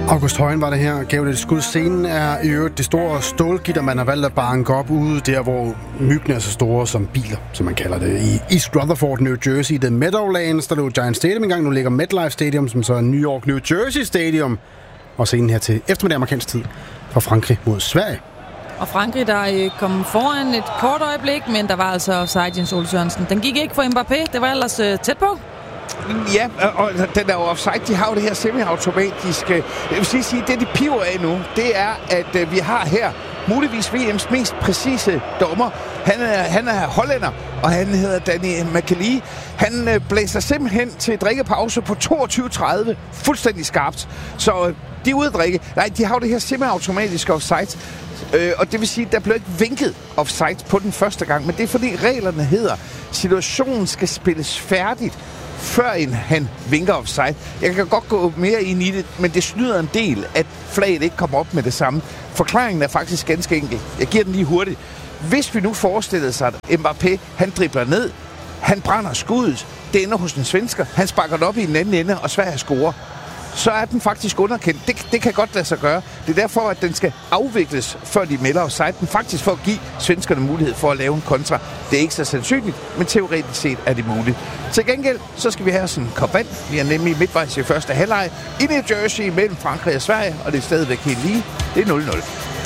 August Højen var det her, gav det et skud. Scenen er i øvrigt det store stålgitter, man har valgt at banke op ude der, hvor myggene er så store som biler, som man kalder det. I East Rutherford, New Jersey, The Meadowlands, der lå Giant Stadium engang. Nu ligger MetLife Stadium, som så er New York, New Jersey Stadium. Og scenen her til eftermiddag amerikansk tid fra Frankrig mod Sverige. Og Frankrig, der kom foran et kort øjeblik, men der var altså offside, Jens Ole Sørensen. Den gik ikke for Mbappé, det var ellers tæt på. Ja, og den er jo offside. De har jo det her semi-automatiske. Jeg vil sige, det de piver af nu, det er, at vi har her muligvis VM's mest præcise dommer. Han er hollænder, og han hedder Danny McAlee. Han blæser simpelthen til drikkepause på 22:30. Fuldstændig skarpt. Så de er ude at drikke. Nej, de har jo det her semi-automatiske offside. Og det vil sige, at der blev ikke vinket offside på den første gang. Men det er fordi reglerne hedder, situationen skal spilles færdigt, før han vinker offside. Jeg kan godt gå mere ind i det, men det snyder en del, at flaget ikke kommer op med det samme. Forklaringen er faktisk ganske enkel. Jeg giver den lige hurtigt. Hvis vi nu forestillede sig, at Mbappé, han dribler ned, han brænder skuddet, det ender hos den svensker, han sparker det op i den anden ende, og Sverige scorer, så er den faktisk underkendt. Det kan godt lade sig gøre. Det er derfor, at den skal afvikles, før de melder offside. Den faktisk for at give svenskerne mulighed for at lave en kontra. Det er ikke så sandsynligt, men teoretisk set er det muligt. Til gengæld, så skal vi have sådan en kop vand. Vi er nemlig midtvejs i første halvleg i New Jersey mellem Frankrig og Sverige, og det er stadigvæk helt lige. Det er 0-0.